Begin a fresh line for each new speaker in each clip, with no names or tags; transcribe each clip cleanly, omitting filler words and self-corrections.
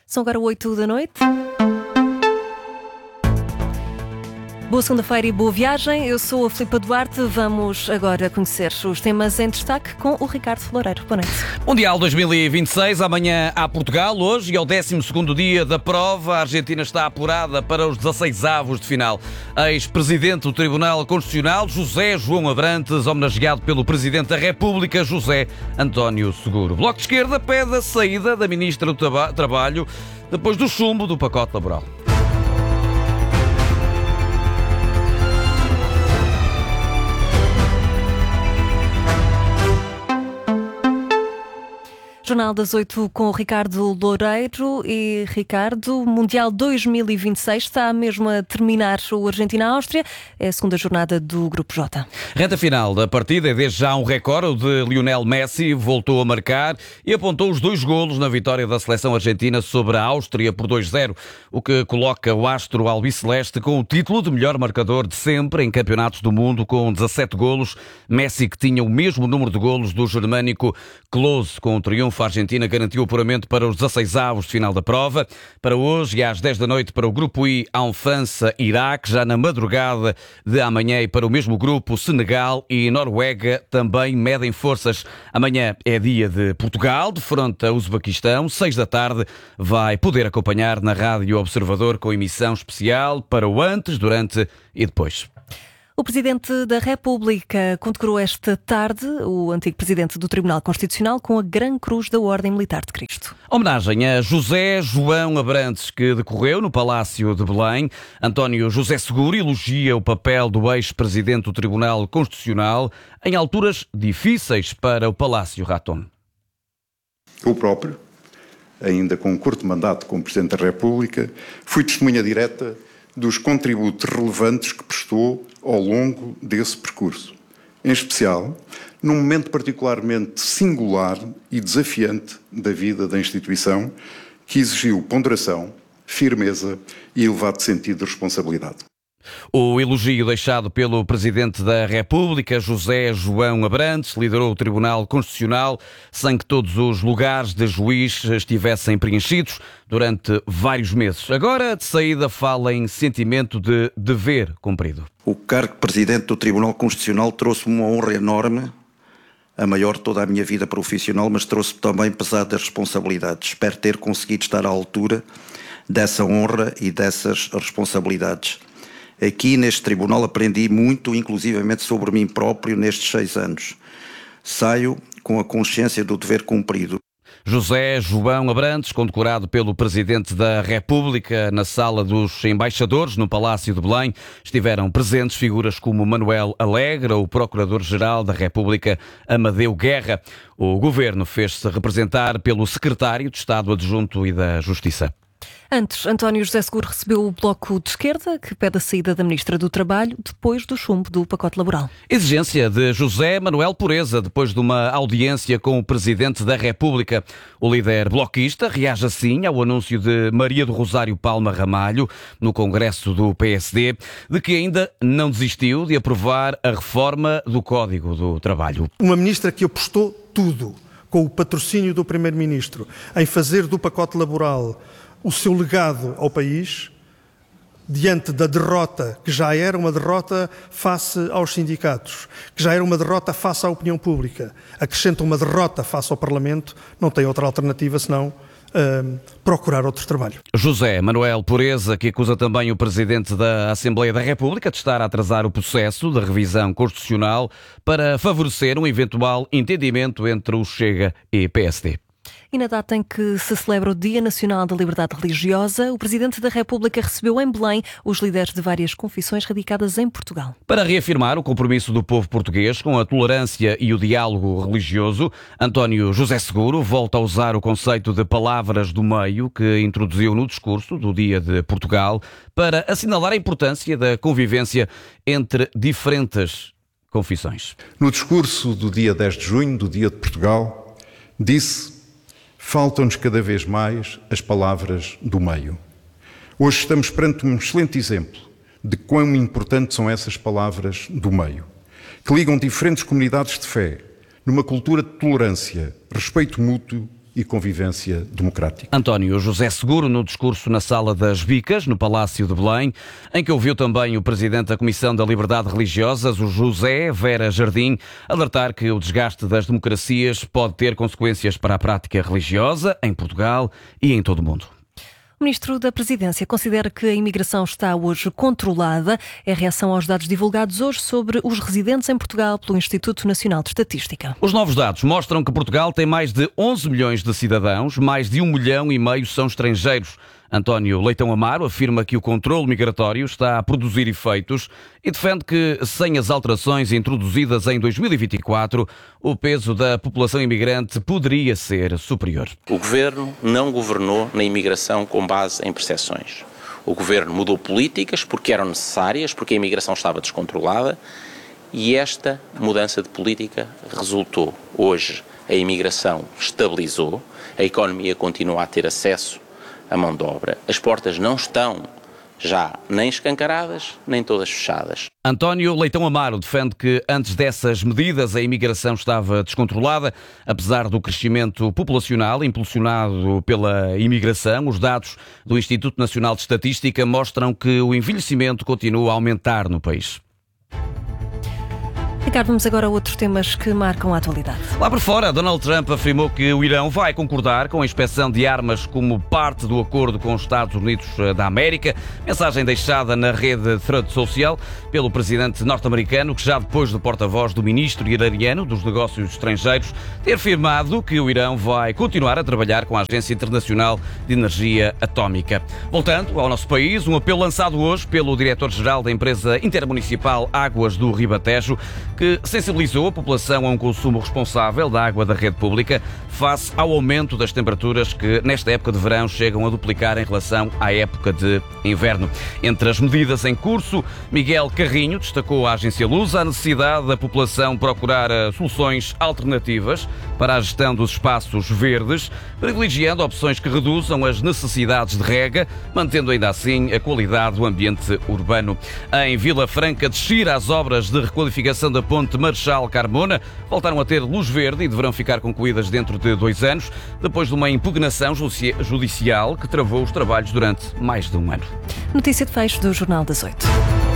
São agora 8 da noite. Boa segunda-feira e boa viagem. Eu sou a Filipa Duarte. Vamos agora conhecer os temas em destaque com o Ricardo Loureiro. Boa noite.
Mundial 2026, amanhã há Portugal. Hoje é o 12º dia da prova. A Argentina está apurada para os 16avos de final. Ex-presidente do Tribunal Constitucional, José João Abrantes, homenageado pelo Presidente da República, José António Seguro. O Bloco de Esquerda pede a saída da Ministra do Trabalho depois do chumbo do pacote laboral.
Jornal das 8 com o Ricardo Loureiro. E Ricardo, Mundial 2026 está mesmo a terminar o Argentina-Áustria. É a segunda jornada do Grupo J.
Reta final da partida é desde já um recorde. O de Lionel Messi voltou a marcar e apontou os 2 golos na vitória da seleção argentina sobre a Áustria por 2-0, o que coloca o astro albiceleste com o título de melhor marcador de sempre em campeonatos do mundo, com 17 golos. Messi, que tinha o mesmo número de golos do germânico Klose, com o triunfo, a Argentina garantiu o apuramento para os 16avos de final da prova. Para hoje e às 10 da noite para o Grupo I, há França-Iraque. Já na madrugada de amanhã e para o mesmo grupo, Senegal e Noruega também medem forças. Amanhã é dia de Portugal, defronte a Uzbequistão. 6 da tarde vai poder acompanhar na Rádio Observador com emissão especial para o antes, durante e depois.
O Presidente da República condecorou esta tarde o antigo Presidente do Tribunal Constitucional com a Gran Cruz da Ordem Militar de Cristo.
Homenagem a José João Abrantes, que decorreu no Palácio de Belém. António José Seguro elogia o papel do ex-Presidente do Tribunal Constitucional em alturas difíceis para o Palácio Raton.
Eu próprio, ainda com um curto mandato como Presidente da República, fui testemunha direta dos contributos relevantes que prestou ao longo desse percurso. Em especial, num momento particularmente singular e desafiante da vida da instituição, que exigiu ponderação, firmeza e elevado sentido de responsabilidade.
O elogio deixado pelo Presidente da República, José João Abrantes, liderou o Tribunal Constitucional sem que todos os lugares de juiz estivessem preenchidos durante vários meses. Agora, de saída, fala em sentimento de dever cumprido.
O cargo de Presidente do Tribunal Constitucional trouxe-me uma honra enorme, a maior de toda a minha vida profissional, mas trouxe-me também pesadas responsabilidades. Espero ter conseguido estar à altura dessa honra e dessas responsabilidades. Aqui neste tribunal aprendi muito, inclusivamente sobre mim próprio, nestes 6 anos. Saio com a consciência do dever cumprido.
José João Abrantes, condecorado pelo Presidente da República na Sala dos Embaixadores, no Palácio de Belém. Estiveram presentes figuras como Manuel Alegre, o Procurador-Geral da República, Amadeu Guerra. O Governo fez-se representar pelo Secretário de Estado Adjunto e da Justiça.
Antes, António José Seguro recebeu o Bloco de Esquerda, que pede a saída da Ministra do Trabalho depois do chumbo do pacote laboral.
Exigência de José Manuel Pureza, depois de uma audiência com o Presidente da República. O líder bloquista reage assim ao anúncio de Maria do Rosário Palma Ramalho, no Congresso do PSD, de que ainda não desistiu de aprovar a reforma do Código do Trabalho.
Uma ministra que apostou tudo, com o patrocínio do Primeiro-Ministro, em fazer do pacote laboral o seu legado ao país, diante da derrota, que já era uma derrota face aos sindicatos, que já era uma derrota face à opinião pública, acrescenta uma derrota face ao Parlamento, não tem outra alternativa senão procurar outro trabalho.
José Manuel Pureza, que acusa também o Presidente da Assembleia da República de estar a atrasar o processo de revisão constitucional para favorecer um eventual entendimento entre o Chega e PSD.
E na data em que se celebra o Dia Nacional da Liberdade Religiosa, o Presidente da República recebeu em Belém os líderes de várias confissões radicadas em Portugal.
Para reafirmar o compromisso do povo português com a tolerância e o diálogo religioso, António José Seguro volta a usar o conceito de palavras do meio que introduziu no discurso do Dia de Portugal para assinalar a importância da convivência entre diferentes confissões.
No discurso do dia 10 de junho, do Dia de Portugal, disse: faltam-nos cada vez mais as palavras do meio. Hoje estamos perante um excelente exemplo de quão importantes são essas palavras do meio, que ligam diferentes comunidades de fé numa cultura de tolerância, respeito mútuo e convivência democrática.
António José Seguro, no discurso na Sala das Bicas, no Palácio de Belém, em que ouviu também o Presidente da Comissão da Liberdade Religiosa, o José Vera Jardim, alertar que o desgaste das democracias pode ter consequências para a prática religiosa em Portugal e em todo o mundo.
O Ministro da Presidência considera que a imigração está hoje controlada. É a reação aos dados divulgados hoje sobre os residentes em Portugal pelo Instituto Nacional de Estatística.
Os novos dados mostram que Portugal tem mais de 11 milhões de cidadãos, mais de 1,5 milhão são estrangeiros. António Leitão Amaro afirma que o controle migratório está a produzir efeitos e defende que, sem as alterações introduzidas em 2024, o peso da população imigrante poderia ser superior.
O Governo não governou na imigração com base em percepções. O Governo mudou políticas porque eram necessárias, porque a imigração estava descontrolada, e esta mudança de política resultou. Hoje a imigração estabilizou, a economia continua a ter acesso a mão de obra. As portas não estão já nem escancaradas, nem todas fechadas.
António Leitão Amaro defende que antes dessas medidas a imigração estava descontrolada. Apesar do crescimento populacional impulsionado pela imigração, os dados do Instituto Nacional de Estatística mostram que o envelhecimento continua a aumentar no país.
Ricardo, vamos agora a outros temas que marcam a atualidade.
Lá por fora, Donald Trump afirmou que o Irão vai concordar com a inspeção de armas como parte do acordo com os Estados Unidos da América. Mensagem deixada na rede Thread Social pelo presidente norte-americano, que já depois do porta-voz do ministro iraniano dos negócios estrangeiros ter afirmado que o Irão vai continuar a trabalhar com a Agência Internacional de Energia Atómica. Voltando ao nosso país, um apelo lançado hoje pelo diretor-geral da empresa intermunicipal Águas do Ribatejo, que sensibilizou a população a um consumo responsável da água da rede pública face ao aumento das temperaturas que nesta época de verão chegam a duplicar em relação à época de inverno. Entre as medidas em curso, Miguel Carrinho destacou à agência Lusa a necessidade da população procurar soluções alternativas para a gestão dos espaços verdes, privilegiando opções que reduzam as necessidades de rega, mantendo ainda assim a qualidade do ambiente urbano. Em Vila Franca de Xira, as obras de requalificação da Ponte Marechal Carmona voltaram a ter luz verde e deverão ficar concluídas dentro de 2 anos, depois de uma impugnação judicial que travou os trabalhos durante mais de 1 ano.
Notícia de fecho do Jornal das 8.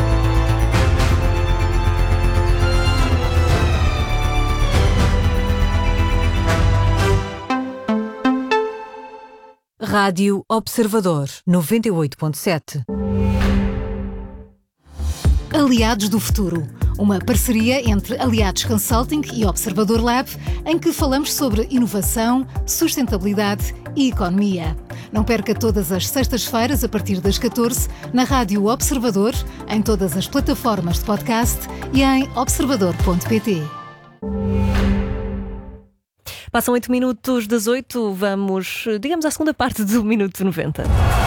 Rádio Observador 98.7. Aliados do Futuro, uma parceria entre Aliados Consulting e Observador Lab, em que falamos sobre inovação, sustentabilidade e economia. Não perca todas as sextas-feiras, a partir das 14, na Rádio Observador, em todas as plataformas de podcast e em observador.pt.
Passam 8 minutos das 8, vamos, digamos, à segunda parte do Minuto 90.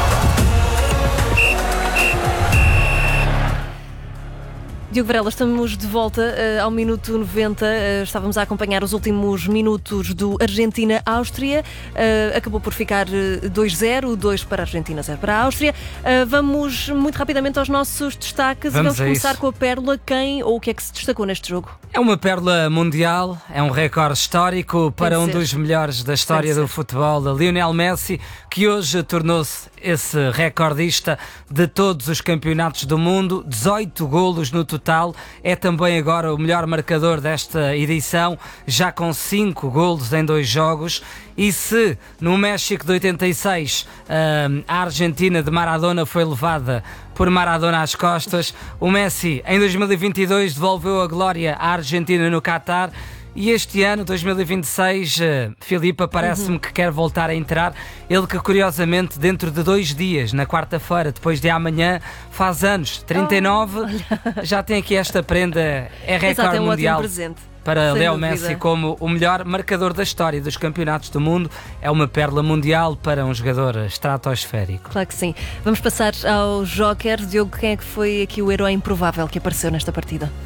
Diogo Varela, estamos de volta ao Minuto 90. Estávamos a acompanhar os últimos minutos do Argentina-Áustria. Acabou por ficar 2-0, 2 para a Argentina, 0 para a Áustria. Vamos muito rapidamente aos nossos destaques. Vamos começar com a pérola. Quem ou o que é que se destacou neste jogo?
É uma pérola mundial, é um recorde histórico para um dos melhores da história do futebol, de Lionel Messi, que hoje tornou-se esse recordista de todos os campeonatos do mundo, 18 golos no total, é também agora o melhor marcador desta edição, já com 5 golos em 2 jogos. E se no México de 86 a Argentina de Maradona foi levada por Maradona às costas, o Messi em 2022 devolveu a glória à Argentina no Qatar. E este ano, 2026, Filipa, parece-me que quer voltar a entrar. Ele que, curiosamente, dentro de 2 dias, na quarta-feira, depois de amanhã, faz anos, 39, já tem aqui esta prenda, é recorde mundial para Leo Messi como o melhor marcador da história dos campeonatos do mundo. É uma pérola mundial para um jogador estratosférico.
Claro que sim. Vamos passar ao Joker. Diogo, quem é que foi aqui o herói improvável que apareceu nesta partida?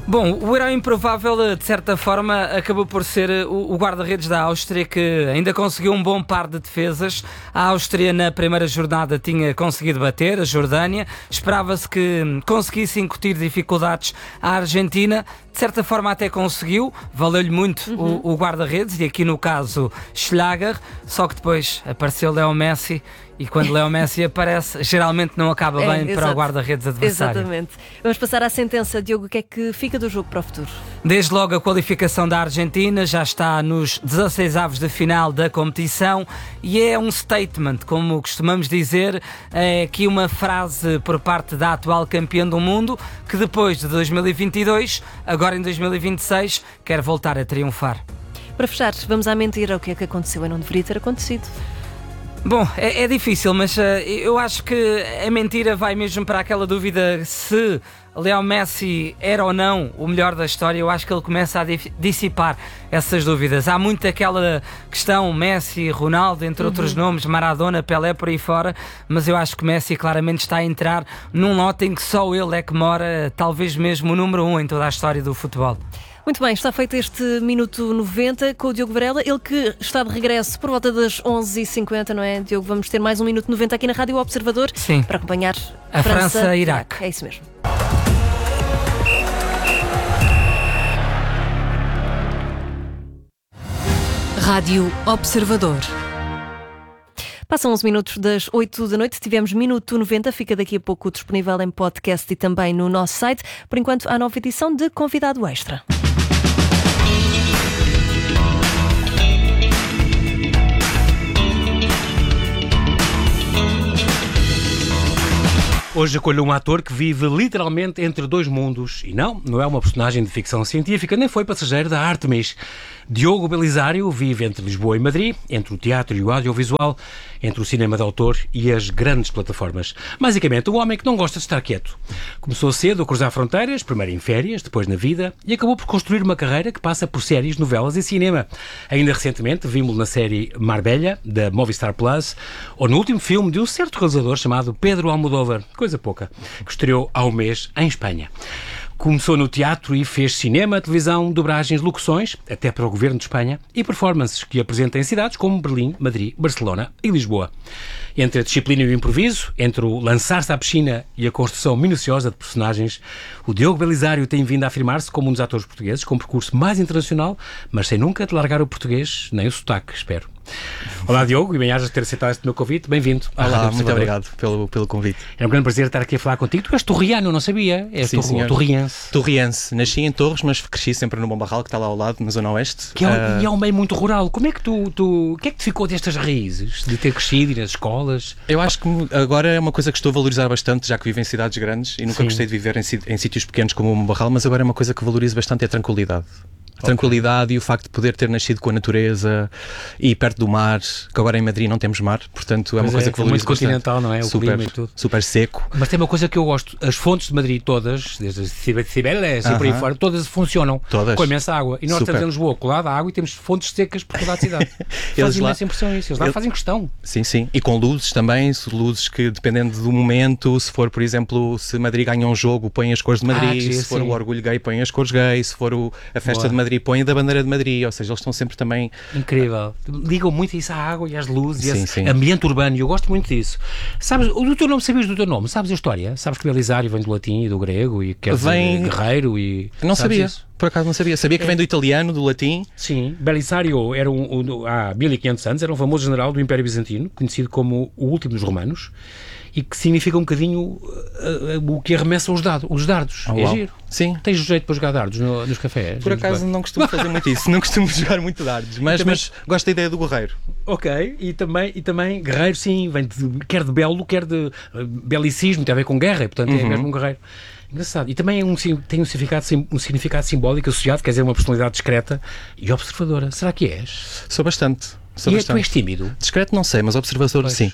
Bom, o herói improvável, de certa forma, acabou por ser o guarda-redes da Áustria, que ainda conseguiu um bom par de defesas. A Áustria, na primeira jornada, tinha conseguido bater a Jordânia. Esperava-se que conseguisse incutir dificuldades à Argentina. De certa forma até conseguiu, valeu-lhe muito o guarda-redes, e aqui no caso Schlager, só que depois apareceu Leo Messi, e quando Leo Messi aparece, geralmente não acaba bem para o guarda-redes adversário.
Exatamente. Vamos passar à sentença, Diogo, o que é que fica do jogo para o futuro?
Desde logo a qualificação da Argentina já está nos 16avos de final da competição e é um statement, como costumamos dizer, é aqui uma frase por parte da atual campeã do mundo, que depois de 2022, agora em 2026, quer voltar a triunfar.
Para fechar, vamos à mentira. O que é que aconteceu e não deveria ter acontecido?
Bom, é difícil, mas eu acho que a mentira vai mesmo para aquela dúvida se Leo Messi era ou não o melhor da história. Eu acho que ele começa a dissipar essas dúvidas. Há muito aquela questão Messi, Ronaldo, entre outros nomes, Maradona, Pelé, por aí fora, mas eu acho que Messi claramente está a entrar num lote em que só ele é que mora, talvez mesmo o número 1 em toda a história do futebol.
Muito bem, está feito este Minuto 90 com o Diogo Varela, ele que está de regresso por volta das 11h50, não é, Diogo? Vamos ter mais um Minuto 90 aqui na Rádio Observador.
Sim.
Para acompanhar
a França-Iraque.
É isso mesmo.
Rádio Observador.
Passam 11 minutos das 8 da noite, tivemos Minuto 90, fica daqui a pouco disponível em podcast e também no nosso site. Por enquanto, há nova edição de Convidado Extra.
Hoje acolho um ator que vive literalmente entre dois mundos. E não é uma personagem de ficção científica, nem foi passageiro da Artemis. Diogo Belisário vive entre Lisboa e Madrid, entre o teatro e o audiovisual, entre o cinema de autor e as grandes plataformas. Basicamente, um homem que não gosta de estar quieto. Começou cedo a cruzar fronteiras, primeiro em férias, depois na vida, e acabou por construir uma carreira que passa por séries, novelas e cinema. Ainda recentemente vimos-lo na série Marbella, da Movistar Plus, ou no último filme de um certo realizador chamado Pedro Almodóvar, coisa pouca, que estreou há um mês em Espanha. Começou no teatro e fez cinema, televisão, dobragens, locuções, até para o governo de Espanha, e performances que apresenta em cidades como Berlim, Madrid, Barcelona e Lisboa. Entre a disciplina e o improviso, entre o lançar-se à piscina e a construção minuciosa de personagens, o Diogo Belisário tem vindo a afirmar-se como um dos atores portugueses com um percurso mais internacional, mas sem nunca te largar o português, nem o sotaque, espero. Olá Diogo, e bem-ajas de ter aceitado este meu convite, bem-vindo.
Olá, muito obrigado pelo convite.
É um grande prazer estar aqui a falar contigo. Tu és torriano, não sabia? És torriense.
Torriense. Nasci em Torres, mas cresci sempre no Bom Barral, que está lá ao lado, na Zona Oeste.
E é um meio muito rural. Como é que o que é que te ficou destas raízes? De ter crescido e nas escolas?
Eu acho que agora é uma coisa que estou a valorizar bastante, já que vivo em cidades grandes e nunca gostei de viver em sítios pequenos como o Bom Barral, mas agora é uma coisa que valorizo bastante, é a tranquilidade. A tranquilidade e o facto de poder ter nascido com a natureza e perto do mar, que agora em Madrid não temos mar, portanto é uma coisa que valorizo bastante.
Muito continental, não é? O clima e tudo.
Super seco.
Mas tem uma coisa que eu gosto, as fontes de Madrid todas, desde Cibeles e por aí fora, todas funcionam com imensa água. E nós estamos em Lisboa colada à água e temos fontes secas por toda a cidade. Faz imensa impressão isso, eles lá fazem questão.
Sim, e com luzes também, luzes que dependendo do momento, se for, por exemplo, se Madrid ganha um jogo, põe as cores de Madrid, se for o orgulho gay, põe as cores gay, se for a festa de Madrid, põe da bandeira de Madrid, ou seja, eles estão sempre também...
Incrível. Ligam muito isso à água e às luzes e esse ambiente urbano, e eu gosto muito disso. Sabes, do teu nome, sabias do teu nome? Sabes a história? Sabes que Belisário vem do latim e do grego e quer dizer guerreiro e...
Não sabia. Isso? Por acaso não sabia. Sabia que vem do italiano, do latim.
Sim. Belisário era há 1500 anos, era um famoso general do Império Bizantino, conhecido como o último dos romanos, e que significa um bocadinho o que arremessa os dardos. É giro.
Sim.
Tens jeito para jogar dardos nos cafés?
Por acaso não costumo fazer muito isso, não costumo jogar muito dardos, mas gosto da ideia do guerreiro.
Ok, e também guerreiro, sim, vem quer de belo, quer de belicismo, tem a ver com guerra, e, portanto é mesmo um guerreiro. Engraçado. E também tem um significado simbólico associado, quer dizer, uma personalidade discreta e observadora. Será que és?
Sou bastante. Tu
és tímido?
Discreto não sei, mas observador sim.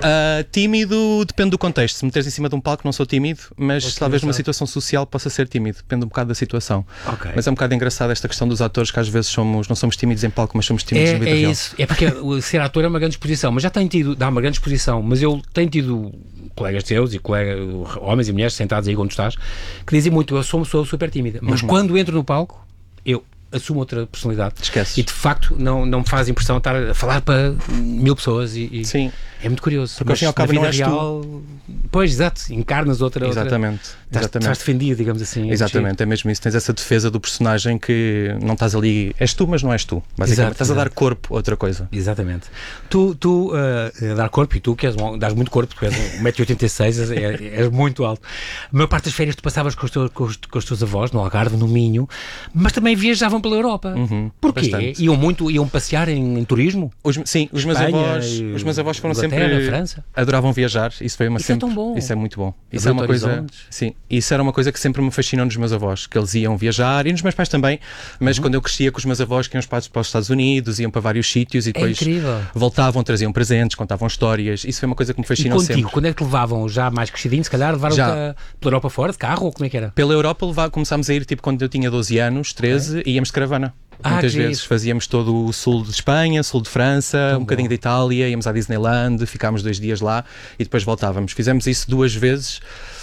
Tímido depende do contexto. Se meteres em cima de um palco não sou tímido, mas talvez numa situação social possa ser tímido. Depende um bocado da situação. Mas é um bocado engraçado esta questão dos atores, que às vezes não somos tímidos em palco, mas somos tímidos na vida real.
Isso. É porque ser ator é uma grande exposição, mas já tenho tido, dá uma grande exposição, mas eu tenho tido colegas teus e homens e mulheres sentados aí onde estás, que dizem muito, eu sou uma pessoa super tímida, mas quando entro no palco, eu assumo outra personalidade.
Esqueces.
E de facto não me faz impressão estar a falar para 1000 pessoas
Sim.
É muito curioso.
Porque ao fim e ao cabo não és
real, pois, exato, encarnas outra.
Exatamente.
Estás defendido, digamos assim.
Exatamente, é mesmo isso. Tens essa defesa do personagem que não estás ali. És tu, mas não és tu. Basicamente, estás a dar corpo a outra coisa.
Exatamente. Tu dar corpo, e tu que dás muito corpo, tu és 1,86m, és muito alto. A maior parte das férias tu passavas com os teus avós, no Algarve, no Minho, mas também viajavam pela Europa. Porquê?
Bastante.
Iam passear em turismo?
Sim, os meus avós foram sempre.
França.
Adoravam viajar. Isso foi
Isso é tão bom.
Isso é muito bom. Isso é uma coisa. Sim, isso era uma coisa que sempre me fascinou nos meus avós, que eles iam viajar, e nos meus pais também, mas quando eu crescia com os meus avós, que iam para os Estados Unidos, iam para vários sítios e depois voltavam, traziam presentes, contavam histórias. Isso foi uma coisa que me fascinou sempre.
E contigo, quando é que te levavam? Já mais crescidinho, se calhar, levaram-te pela Europa fora, de carro, ou como é que era?
Pela Europa começámos a ir tipo quando eu tinha 12 anos, 13, e íamos de caravana. Muitas vezes fazíamos todo o sul de Espanha, sul de França, bocadinho de Itália, íamos à Disneyland, ficámos 2 dias lá e depois voltávamos. Fizemos isso 2 vezes,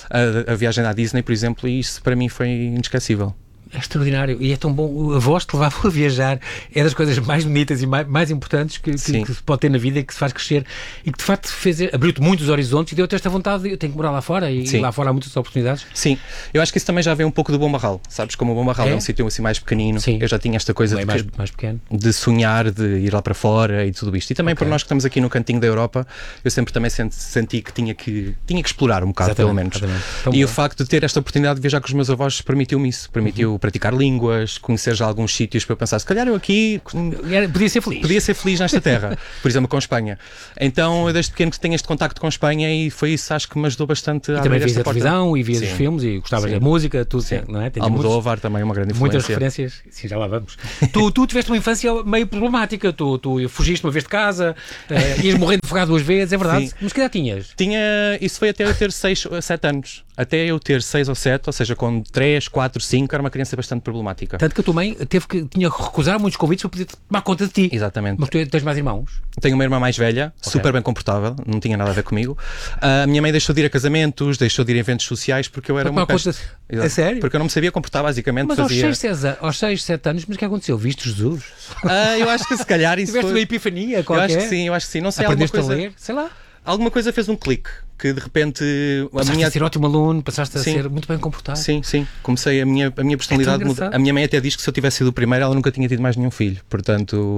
a viagem à Disney, por exemplo, e isso para mim foi inesquecível.
É extraordinário, e é tão bom. A voz te levava a viajar, é das coisas mais bonitas e mais importantes que se pode ter na vida e que se faz crescer, e que de facto abriu-te muitos horizontes e deu-te esta vontade de eu tenho que morar lá fora, e lá fora há muitas oportunidades.
Sim, eu acho que isso também já vem um pouco do Bom Barral, sabes, como o Bom Barral é um sítio assim mais pequenino, eu já tinha esta coisa
mais pequeno,
de sonhar, de ir lá para fora e tudo isto, e também por nós que estamos aqui no cantinho da Europa, eu sempre também senti que tinha que explorar um bocado, pelo menos. E o facto de ter esta oportunidade de viajar com os meus avós permitiu-me isso, permitiu praticar línguas, conhecer já alguns sítios para eu pensar, se calhar eu aqui
podia ser feliz
nesta terra, por exemplo com Espanha. Então eu desde pequeno que tenho este contacto com Espanha e foi isso, acho que me ajudou bastante a
também vias a televisão e vias os filmes e gostavas da música, tudo, não é?
Almodóvar também uma grande influência.
Muitas referências, sim, já lá vamos. Tu tiveste uma infância meio problemática, tu fugiste uma vez de casa, ias morrendo de afogado 2 vezes, é verdade?
Sim.
Mas que idade tinhas?
Isso foi até eu ter 6 ou 7 anos. Até eu ter 6 ou 7, ou seja, com 3, 4, 5, era uma criança bastante problemática.
Tanto que a tua mãe tinha que recusar muitos convites para poder tomar conta de ti.
Exatamente.
Mas tu tens mais irmãos?
Tenho uma irmã mais velha, super bem comportável, não tinha nada a ver comigo. A minha mãe deixou de ir a casamentos, deixou de ir a eventos sociais porque eu era uma peste.
É sério?
Porque eu não me sabia comportar, basicamente.
Mas aos 6, 7 anos, mas o que aconteceu? Viste Jesus?
Eu acho que se calhar isso
tiveste uma epifania qualquer?
Eu acho que sim. Não sei,
aprendeste
alguma coisa...
a ler? Sei lá.
Alguma coisa fez um clique, que de repente...
Passaste a ser ótimo aluno, passaste a ser muito bem comportado.
Sim. Comecei a minha personalidade... A minha mãe até diz que se eu tivesse sido o primeiro, ela nunca tinha tido mais nenhum filho. Portanto,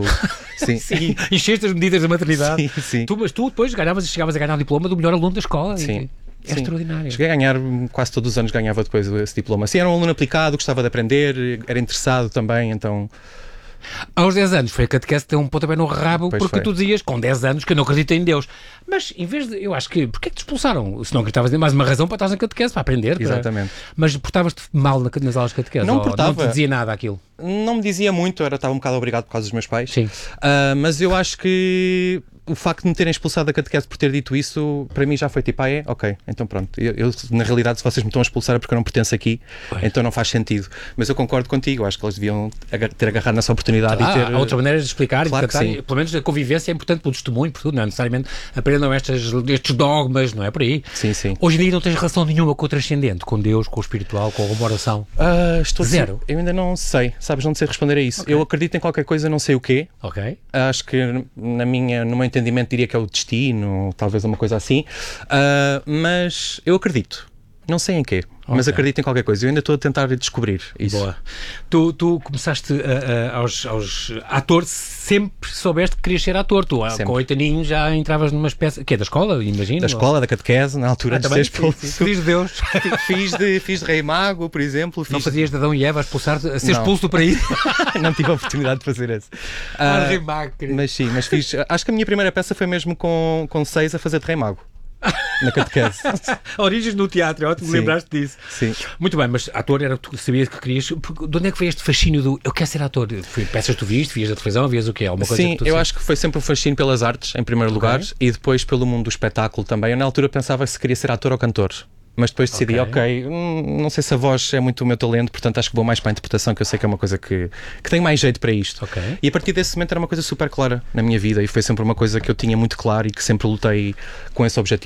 sim.
Encheste as medidas da maternidade.
Sim.
Mas tu depois chegavas a ganhar o diploma do melhor aluno da escola.
Sim.
É extraordinário.
Cheguei a ganhar, quase todos os anos ganhava depois esse diploma. Sim, era um aluno aplicado, gostava de aprender, era interessado também, então...
Aos 10 anos foi a catequese ter um pontapé no rabo, porque tu dizias, com 10 anos, que eu não acredito em Deus. Mas, em vez de... Eu acho que... Porquê é que te expulsaram? Se não acreditavas em mais uma razão para estar na catequese, para aprender.
Exatamente.
Mas portavas-te mal nas aulas de catequese?
Não portava.
Não te dizia nada aquilo?
Não me dizia muito, estava um bocado obrigado por causa dos meus pais.
Sim.
Mas eu acho que o facto de me terem expulsado da catequese por ter dito isso, para mim já foi tipo, ok, então pronto. Eu, na realidade, se vocês me estão a expulsar é porque eu não pertenço aqui, então não faz sentido. Mas eu concordo contigo, acho que eles deviam ter agarrado nessa oportunidade e ter...
Há outra maneira de explicar,
claro
e de tratar, pelo menos a convivência é importante pelo testemunho, por tudo, não é necessariamente aprendam estes dogmas, não é por aí.
Sim.
Hoje em dia não tens relação nenhuma com o transcendente, com Deus, com o espiritual, com a oração? Zero.
Eu ainda não sei, sabes, não sei responder a isso. Eu acredito em qualquer coisa, não sei o quê. Acho que no meu entendimento diria que é o destino, talvez uma coisa assim, mas eu acredito. Não sei em quê, mas acredito em qualquer coisa. Eu ainda estou a tentar descobrir isso.
Boa. Tu começaste aos ator, sempre soubeste que querias ser ator. Tu, com 8 aninhos, já entravas numa espécie... Que é da escola, imagino?
Da escola, da catequese, na altura de ser expulso.
Feliz de Deus.
Fiz de Rei Mago, por exemplo.
Não fazias de Adão e Eva a ser expulso do paraíso?
Não tive a oportunidade de fazer isso.
Rei Mago, querido.
Mas sim, fiz... Acho que a minha primeira peça foi mesmo com 6 a fazer de Rei Mago. Na catequese.
Origens no teatro, é ótimo, lembraste disso.
Sim.
Muito bem, mas ator era tu sabias que querias. De onde é que foi este fascínio do eu quero ser ator? Foi peças que tu viste, vias a televisão, vias o quê? Alguma coisa
sim, eu acho que foi sempre o fascínio pelas artes, em primeiro lugar, e depois pelo mundo do espetáculo também. Eu na altura pensava se queria ser ator ou cantor. Mas depois decidi, não sei se a voz é muito o meu talento, portanto acho que vou mais para a interpretação, que eu sei que é uma coisa que tenho mais jeito para isto. E a partir desse momento era uma coisa super clara na minha vida e foi sempre uma coisa que eu tinha muito claro e que sempre lutei com esse objetivo.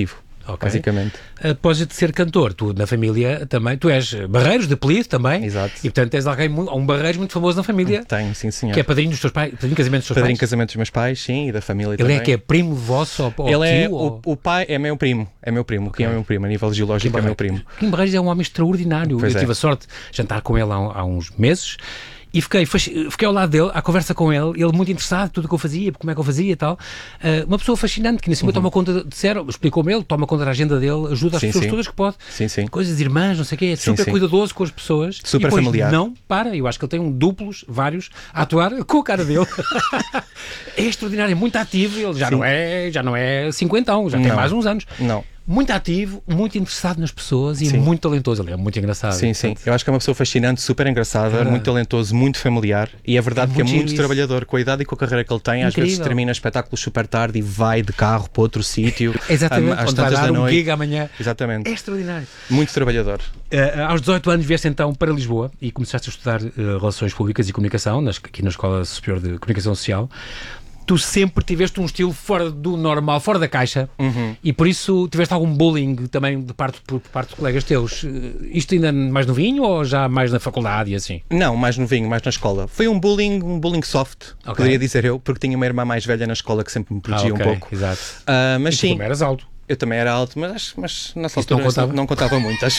basicamente.
Após de ser cantor, tu na família também, tu és Barreiros de apelido também.
Exato.
E portanto tens um Barreiros muito famoso na família.
Tenho, sim senhor.
Que é padrinho dos teus pais, padrinho de casamento dos teus pais?
Padrinho de casamento dos meus pais, sim, e da família
Ele
também.
Ele é que é primo vosso ou
Ele é,
tio?
o pai é meu primo, Quem é meu primo, a nível geológico é meu primo.
Kim Barreiros é um homem extraordinário.
Pois
eu tive a sorte de jantar com ele há uns meses. E fiquei ao lado dele, à conversa com ele, ele muito interessado em tudo o que eu fazia, como é que eu fazia e tal. Uma pessoa fascinante, que em cima toma conta, explicou-me ele, toma conta da agenda dele, ajuda as pessoas todas que pode.
Sim.
Coisas de irmãs, não sei o quê, é super cuidadoso com as pessoas.
Super
e depois
familiar.
Não para, eu acho que ele tem vários, a atuar com a cara dele. É extraordinário, é muito ativo, ele já não é 50, já tem mais uns anos.
Não.
Muito ativo, muito interessado nas pessoas e muito talentoso. Ele é muito engraçado.
Sim. Eu acho que é uma pessoa fascinante, super engraçada, muito talentoso, muito familiar e é verdade que é muito trabalhador. Com a idade e com a carreira que ele tem, às vezes termina espetáculos super tarde e vai de carro para outro sítio.
Exatamente,
às
vai
tantas
dar
da noite.
Gig amanhã.
Exatamente.
É extraordinário.
Muito trabalhador.
Aos 18 anos vieste então para Lisboa e começaste a estudar Relações Públicas e Comunicação, aqui na Escola Superior de Comunicação Social. Tu sempre tiveste um estilo fora do normal, fora da caixa, e por isso tiveste algum bullying também por parte de colegas teus. Isto ainda mais novinho ou já mais na faculdade e assim?
Não, mais novinho, mais na escola. Foi um bullying soft, poderia dizer eu, porque tinha uma irmã mais velha na escola que sempre me protegia um pouco.
Exato.
Mas
e
sim.
Tu também eras alto.
Eu também era alto, mas nessa altura não contava muito, acho.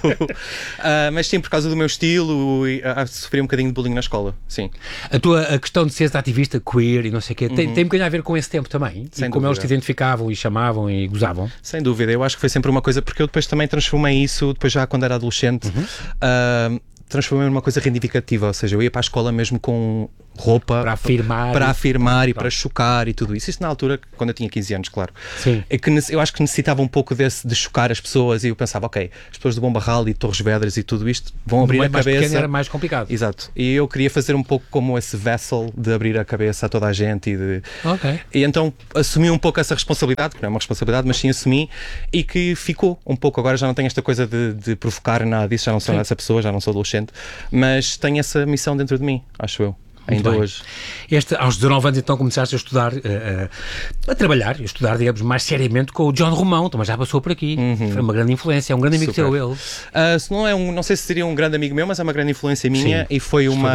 Mas sim, por causa do meu estilo, sofri um bocadinho de bullying na escola, sim.
A questão de seres ativista, queer e não sei o quê, tem um bocadinho a ver com esse tempo também?
Sem
e como
dúvida.
Eles te identificavam e chamavam e gozavam?
Sem dúvida, eu acho que foi sempre uma coisa, porque eu depois também transformei isso, depois já quando era adolescente, transformei numa coisa reivindicativa, ou seja, eu ia para a escola mesmo com roupa
para
afirmar e para chocar e tudo isso. Isso na altura, quando eu tinha 15 anos, claro.
Sim.
É que eu acho que necessitava um pouco de chocar as pessoas e eu pensava, ok, as pessoas do Bom Barral e de Torres Vedras e tudo isto vão abrir a cabeça.
Pequeno era mais complicado.
Exato. E eu queria fazer um pouco como esse vessel de abrir a cabeça a toda a gente e então assumi um pouco essa responsabilidade, que não é uma responsabilidade, mas sim assumi e que ficou um pouco. Agora já não tenho esta coisa de provocar nada disso, já não sou essa pessoa, já não sou adolescente, mas tenho essa missão dentro de mim, acho eu. Ainda hoje.
Aos 19 anos então começaste a estudar, a trabalhar, a estudar, digamos, mais seriamente com o John Romão, também já passou por aqui. Foi uma grande influência, é um grande amigo teu, ele.
Não sei se seria um grande amigo meu, mas é uma grande influência minha. Sim,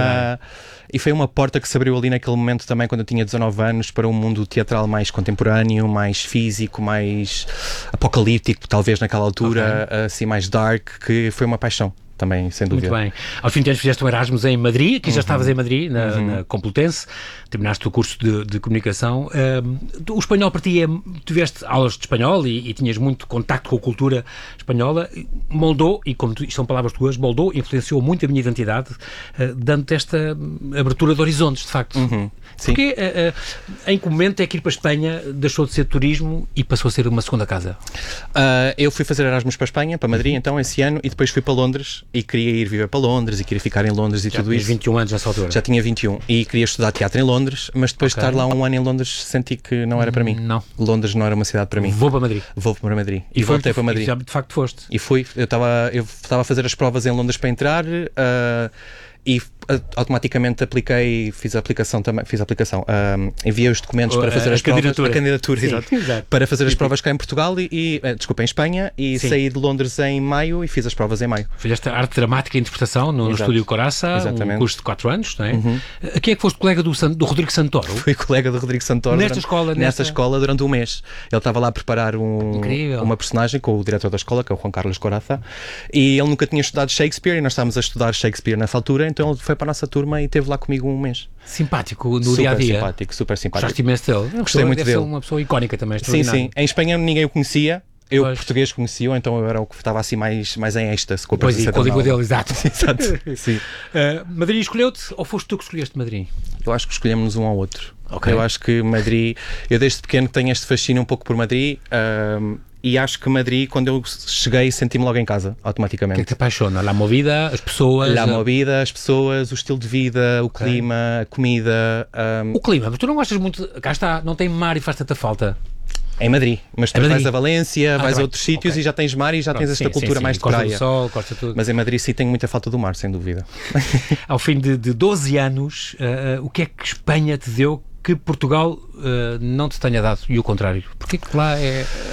e foi uma porta que se abriu ali naquele momento também, quando eu tinha 19 anos, para um mundo teatral mais contemporâneo, mais físico, mais apocalíptico, talvez naquela altura, assim mais dark, que foi uma paixão. Também, sem dúvida.
Muito bem. Aos 20 anos fizeste um Erasmus em Madrid, aqui já estavas em Madrid, na Complutense, terminaste o curso de comunicação. O espanhol para ti tiveste aulas de espanhol e tinhas muito contacto com a cultura espanhola, moldou, e como isto são palavras tuas, moldou, influenciou muito a minha identidade, dando-te esta abertura de horizontes, de facto. Porque em que momento é que ir para a Espanha deixou de ser turismo e passou a ser uma segunda casa?
Eu fui fazer Erasmus para a Espanha, para Madrid, então, esse ano, e depois fui para Londres, e queria ir viver para Londres e queria ficar em Londres e tudo isso.
Já tinha 21 anos nessa altura?
Já tinha 21 e queria estudar teatro em Londres, mas depois de estar lá um ano em Londres senti que não era para mim.
Não.
Londres não era uma cidade para mim.
Vou para Madrid.
Vou para Madrid. E voltei para Madrid.
E já de facto foste.
E fui. Eu estava a fazer as provas em Londres para entrar e automaticamente fiz a aplicação, enviei os documentos para fazer as provas, a candidatura, exato, para fazer as provas cá em Portugal em Espanha, e saí de Londres em maio e fiz as provas em maio.
Fizeste arte dramática e interpretação no Estúdio Coraça, um curso de 4 anos, não é? Aqui é que foste colega do Rodrigo Santoro?
Fui colega do Rodrigo Santoro nesta escola durante um mês. Ele estava lá a preparar uma personagem com o diretor da escola, que é o Juan Carlos Coraça, e ele nunca tinha estudado Shakespeare e nós estávamos a estudar Shakespeare nessa altura, então ele foi para a nossa turma e esteve lá comigo um mês.
Simpático no dia-a-dia.
Super simpático.
Gostaste imenso dele?
Gostei muito dele.
Deve ser uma pessoa icónica também,
sim. Em Espanha ninguém o conhecia. Eu, português, conhecia, então eu era o que estava assim mais em êxtase com a presença
com a língua dele, exato.
Sim.
Madrid escolheu-te ou foste tu que escolheste Madrid?
Eu acho que escolhemos um ao outro. Eu acho que Madrid, eu desde pequeno tenho este fascínio um pouco por Madrid, e acho que Madrid, quando eu cheguei, senti-me logo em casa, automaticamente.
O que é que te apaixona? A movida, as pessoas?
A movida, as pessoas, o estilo de vida, o clima, a comida.
O clima, mas tu não gostas muito, cá está, não tem mar e faz tanta falta.
Em Madrid, mas depois vais a Valência, vais a outros sítios e já tens mar e já tens esta cultura mais de praia.
Costa do Sol, Costa tudo.
Mas em Madrid sim tenho muita falta do mar, sem dúvida.
Ao fim de 12 anos, o que é que Espanha te deu que Portugal não te tenha dado? E o contrário? Porque que lá é...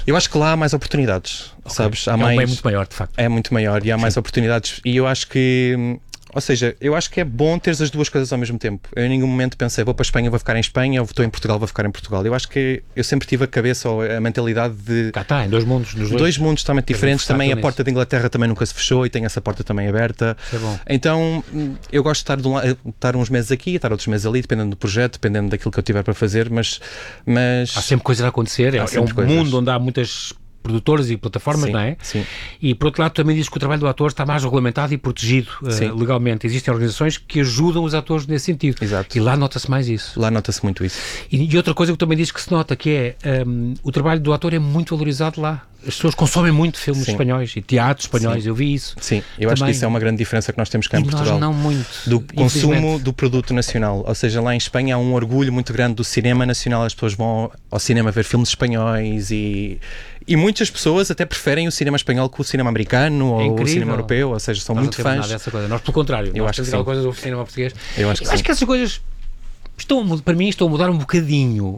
Eu acho que lá há mais oportunidades, sabes? Há mais...
É muito maior, de facto.
É muito maior e há mais oportunidades. E eu acho que... Ou seja, eu acho que é bom teres as duas coisas ao mesmo tempo. Eu em nenhum momento pensei, vou para a Espanha, vou ficar em Espanha, ou estou em Portugal, vou ficar em Portugal. Eu acho que eu sempre tive a cabeça ou a mentalidade de...
Cá está, em dois mundos.
Dois mundos totalmente diferentes. Também a porta da Inglaterra também nunca se fechou e tem essa porta também aberta.
É bom.
Então, eu gosto de estar uns meses aqui, estar outros meses ali, dependendo do projeto, dependendo daquilo que eu tiver para fazer, mas...
Há sempre coisas a acontecer. É um mundo onde há muitas produtores e plataformas,
sim,
não é?
Sim.
E por outro lado também diz que o trabalho do ator está mais regulamentado e protegido legalmente. Existem organizações que ajudam os atores nesse sentido.
Exato.
E lá nota-se mais isso.
Lá nota-se muito isso.
E outra coisa que também diz que se nota, que é o trabalho do ator é muito valorizado lá. As pessoas consomem muito filmes espanhóis e teatros espanhóis, eu vi isso.
Sim, eu acho que isso é uma grande diferença que nós temos cá em Portugal.
Nós não muito.
Do consumo do produto nacional. Ou seja, lá em Espanha há um orgulho muito grande do cinema nacional. As pessoas vão ao cinema ver filmes espanhóis e muitas pessoas até preferem o cinema espanhol que o cinema americano ou o cinema europeu. Ou seja, são muito fãs.
Dessa coisa. Nós, pelo contrário,
eu acho que
aquela coisa do cinema português.
Eu acho
que essas coisas... para mim estão a mudar um bocadinho,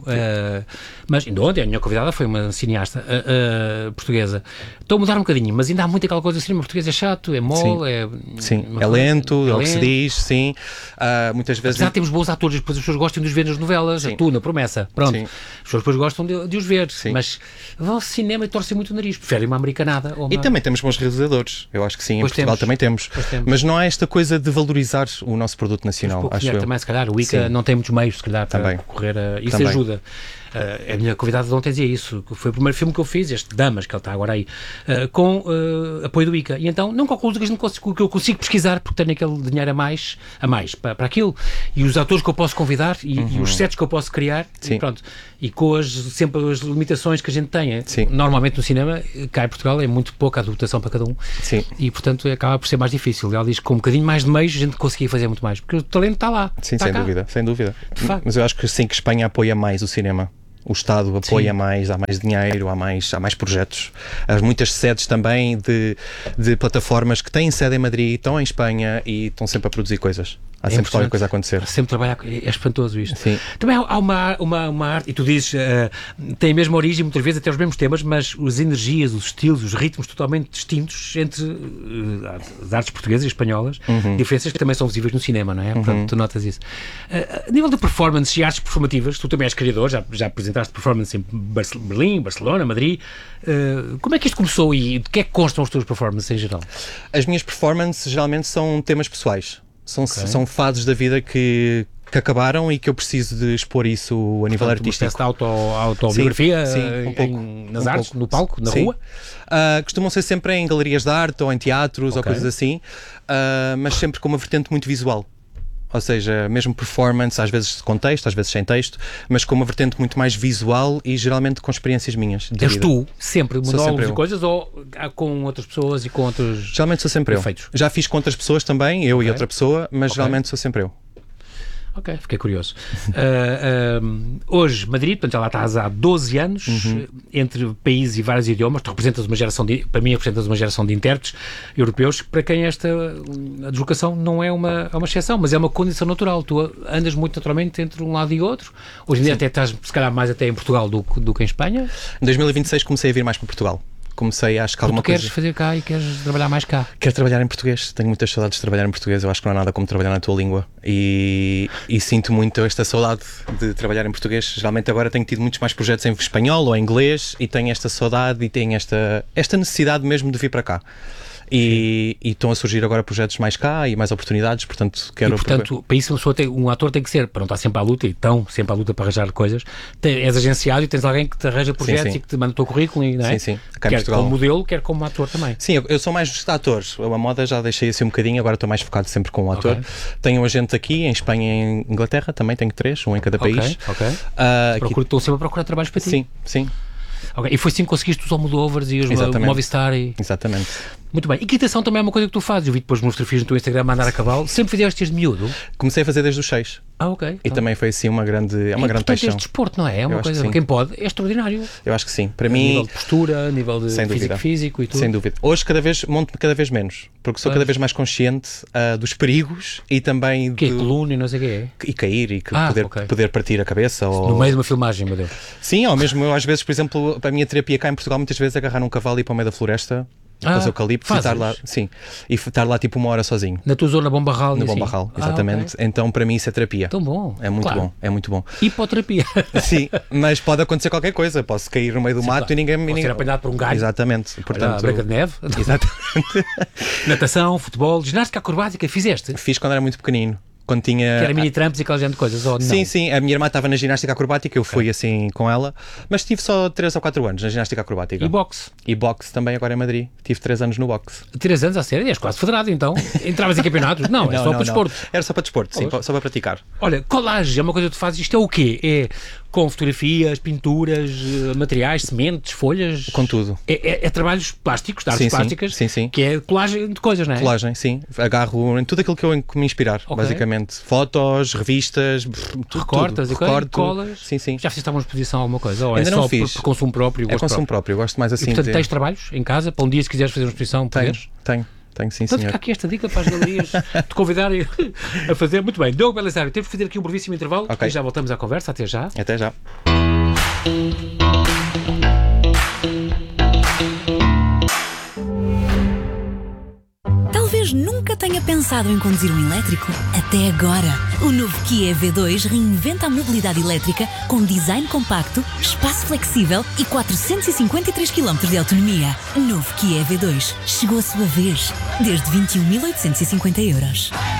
mas ainda ontem a minha convidada foi uma cineasta portuguesa. Estão a mudar um bocadinho, mas ainda há muito aquela coisa, o cinema português é chato, é mole,
é lento, é o que se diz, sim. Muitas vezes...
Apesar de termos bons atores, depois as pessoas gostam de os ver nas novelas, tu na Promessa, pronto. As pessoas depois gostam de os ver, mas vão ao cinema e torcem muito o nariz, preferem uma americanada.
E também temos bons realizadores, eu acho que sim, em Portugal também temos. Mas não há esta coisa de valorizar o nosso produto nacional, acho eu.
Também, se calhar, o ICA não tem muitos meios, se calhar, para correr. Isso ajuda. A minha convidada de ontem dizia isso, que foi o primeiro filme que eu fiz, este Damas, que ele está agora aí, com apoio do ICA. E então, não calculo que eu consigo pesquisar, porque tenho aquele dinheiro a mais para aquilo. E os atores que eu posso convidar e os sets que eu posso criar, e pronto. E com sempre as limitações que a gente tem. Normalmente no cinema, cá em Portugal, é muito pouca a dotação para cada um.
Sim.
E, portanto, acaba por ser mais difícil. Ela diz que com um bocadinho mais de meios a gente conseguia fazer muito mais, porque o talento está lá.
Sim, sem dúvida. Mas eu acho que sim, que Espanha apoia mais o cinema. O Estado apoia mais, há mais dinheiro, há mais projetos. Há muitas sedes também de plataformas que têm sede em Madrid, estão em Espanha e estão sempre a produzir coisas. Há sempre qualquer coisa a acontecer.
Sempre trabalhar, é espantoso isto.
Sim.
Também há uma arte, e tu dizes, tem a mesma origem, muitas vezes até os mesmos temas, mas as energias, os estilos, os ritmos totalmente distintos entre as artes portuguesas e espanholas, diferenças que também são visíveis no cinema, não é? Portanto, tu notas isso. A nível de performance e artes performativas, tu também és criador, já apresentaste performance em Berlim, Barcelona, Madrid. Como é que isto começou e de que é que constam as tuas performances em geral?
As minhas performances geralmente são temas pessoais. São fases da vida que acabaram e que eu preciso de expor isso a nível artístico.
Uma espécie de autobiografia
um pouco,
nas artes, no palco, na rua?
Costumam ser sempre em galerias de arte ou em teatros ou coisas assim, mas sempre com uma vertente muito visual. Ou seja, mesmo performance, às vezes com texto, às vezes sem texto, mas com uma vertente muito mais visual e geralmente com experiências minhas.
És tu sempre monólogos e coisas ou com outras pessoas e com outros...
Geralmente sou sempre
efeitos?
Eu. Já fiz com outras pessoas também, eu e outra pessoa, mas geralmente sou sempre eu.
Ok, fiquei curioso. Hoje, Madrid, portanto, já lá estás há 12 anos, entre países e vários idiomas. Tu representas uma geração para mim, representas uma geração de intérpretes europeus, para quem a deslocação não é uma exceção, mas é uma condição natural. Tu andas muito naturalmente entre um lado e outro. Hoje em dia até estás, se calhar, mais até em Portugal do que em Espanha.
Em 2026 comecei a vir mais para Portugal. Comecei, acho que alguma coisa...
Tu queres fazer cá e queres trabalhar mais cá?
Quero trabalhar em português, tenho muitas saudades de trabalhar em português, eu acho que não há nada como trabalhar na tua língua e sinto muito esta saudade de trabalhar em português. Geralmente agora tenho tido muitos mais projetos em espanhol ou em inglês e tenho esta saudade e tenho esta necessidade mesmo de vir para cá. E estão a surgir agora projetos mais cá e mais oportunidades, portanto quero...
E portanto, para isso um ator tem que ser, para não estar sempre à luta, e estão sempre à luta para arranjar coisas, és agenciado e tens alguém que te arranja projetos e que te manda o teu currículo, não é?
Sim.
Quer como modelo, quer como ator também.
Sim, eu sou mais ator, a moda já deixei assim um bocadinho, agora estou mais focado sempre com o ator. Tenho um agente aqui, em Espanha e em Inglaterra, também tenho 3, um em cada país.
Estou sempre a procurar trabalhos para ti.
Sim.
E foi assim que conseguiste os Almodóvares e os Movistar.
Exatamente.
Muito bem. Equitação também é uma coisa que tu fazes. Eu vi depois nos fotografias no teu Instagram a andar a cavalo. Sempre fizeste desde miúdo?
Comecei a fazer desde os 6.
Ah, ok.
E também foi assim uma grande paixão.
Este desporto, não é? É uma coisa, para quem pode, é extraordinário.
Eu acho que sim. Para
a
mim,
nível de postura, a nível de físico e tudo.
Sem dúvida. Hoje monto-me cada vez menos, porque sou cada vez mais consciente dos perigos e também
que é coluna e não sei o que é.
E cair e poder partir a cabeça.
No meio de uma filmagem, meu Deus.
Sim, ou mesmo às vezes, por exemplo, a minha terapia cá em Portugal, muitas vezes agarrar um cavalo e ir para o meio da floresta, fazer eucalipto e estar lá, e estar lá tipo 1 hora sozinho.
Na tua zona Bombarral?
No Bombarral, exatamente. Okay. Então para mim isso é terapia.
Tão bom.
É muito bom, é muito bom.
Hipoterapia.
Sim, mas pode acontecer qualquer coisa. Posso cair no meio do mato e ninguém...
Posso ser apanhado por um galho.
Exatamente.
Portanto, Branca de Neve.
Exatamente.
Natação, futebol, ginástica acrobática, fizeste?
Fiz quando era muito pequenino. Quando tinha...
Que era mini tramps e aquela gente de coisas, ou não?
Sim, a minha irmã estava na ginástica acrobática, eu fui assim com ela, mas tive só 3 ou 4 anos na ginástica acrobática.
E boxe?
E boxe também agora em Madrid, tive 3 anos no boxe.
3 anos a sério? És quase federado então? Entravas em campeonatos? Não, é só para desporto.
Era só para desporto, sim, só para praticar.
Olha, colagem é uma coisa que tu fazes, isto é o quê? É com fotografias, pinturas, materiais, sementes, folhas?
Com tudo.
É trabalhos plásticos, de artes plásticas,
sim.
Que é colagem de coisas, não é?
Colagem, sim. Agarro em tudo aquilo que me inspirar, basicamente. Fotos, revistas,
recortas
tudo.
E colas.
Sim.
Já fizeste alguma exposição, alguma coisa? Ou
ainda
é
não
só
fiz.
Por consumo próprio?
É consumo próprio, gosto mais assim.
E portanto tens trabalhos em casa, para um dia se quiseres fazer uma exposição, poderes?
Tenho sim,
então
senhor.
Fica aqui esta dica para as galerias te convidarem a fazer. Muito bem, Diogo Belisário, temos de fazer aqui um brevíssimo intervalo e já voltamos à conversa. Até já.
Até já.
Talvez nunca tenha pensado em conduzir um elétrico. Até agora. O novo Kia EV2 reinventa a mobilidade elétrica com design compacto, espaço flexível e 453 km de autonomia. Novo Kia EV2. Chegou a sua vez. Desde 21.850 €.